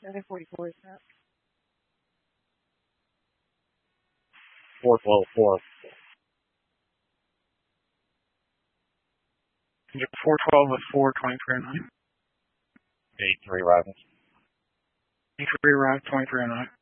744 is that? 412. 412 with 42309. 83 arrivals. 83 arrived, 2309.